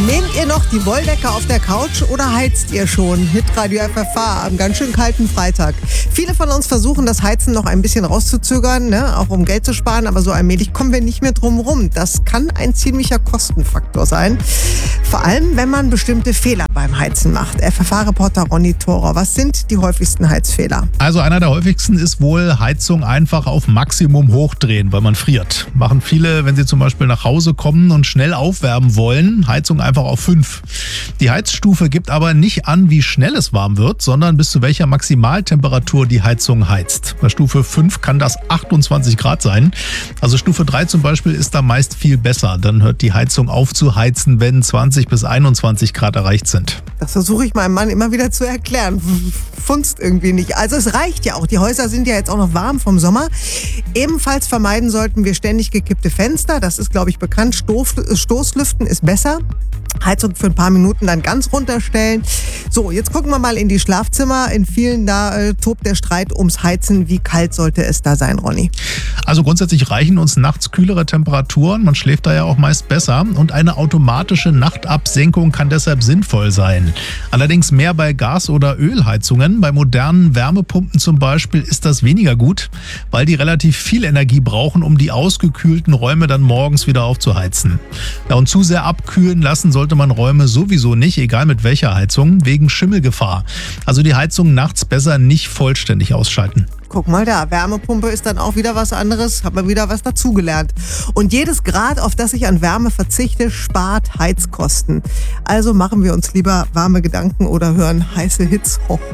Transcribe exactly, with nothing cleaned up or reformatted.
Nehmt ihr noch die Wolldecke auf der Couch oder heizt ihr schon? Hitradio F F H am ganz schön kalten Freitag. Viele von uns versuchen, das Heizen noch ein bisschen rauszuzögern, ne? Auch um Geld zu sparen, aber so allmählich kommen wir nicht mehr drum rum. Das kann ein ziemlicher Kostenfaktor sein. Vor allem, wenn man bestimmte Fehler beim Heizen macht. F F H-Reporter Ronny Thorer, was sind die häufigsten Heizfehler? Also einer der häufigsten ist wohl Heizung einfach auf Maximum hochdrehen, weil man friert. Machen viele, wenn sie zum Beispiel nach Hause kommen und schnell aufwärmen wollen, Heizung einfach auf fünf. Die Heizstufe gibt aber nicht an, wie schnell es warm wird, sondern bis zu welcher Maximaltemperatur die Heizung heizt. Bei Stufe fünf kann das achtundzwanzig Grad sein. Also Stufe drei zum Beispiel ist da meist viel besser. Dann hört die Heizung auf zu heizen, wenn zwanzig bis einundzwanzig Grad erreicht sind. Das versuche ich meinem Mann immer wieder zu erklären. Funzt irgendwie nicht. Also es reicht ja auch. Die Häuser sind ja jetzt auch noch warm vom Sommer. Ebenfalls vermeiden sollten wir ständig gekippte Fenster. Das ist, glaube ich, bekannt. Stoß, Stoßlüften ist besser. Heizung für ein paar Minuten dann ganz runterstellen. So, jetzt gucken wir mal in die Schlafzimmer. In vielen da äh, tobt der Streit ums Heizen. Wie kalt sollte es da sein, Ronny? Also grundsätzlich reichen uns nachts kühlere Temperaturen. Man schläft da ja auch meist besser. Und eine automatische Nachtabsenkung kann deshalb sinnvoll sein. Allerdings mehr bei Gas- oder Ölheizungen. Bei modernen Wärmepumpen zum Beispiel ist das weniger gut, weil die relativ viel Energie brauchen, um die ausgekühlten Räume dann morgens wieder aufzuheizen. Ja, und zu sehr abkühlen lassen sollte man Räume sowieso nicht, egal mit welcher Heizung, wegen Schimmelgefahr. Also die Heizung nachts besser nicht vollständig ausschalten. Guck mal da, Wärmepumpe ist dann auch wieder was anderes, hat man wieder was dazugelernt. Und jedes Grad, auf das ich an Wärme verzichte, spart Heizkosten. Also machen wir uns lieber warme Gedanken oder hören heiße Hits. Ho.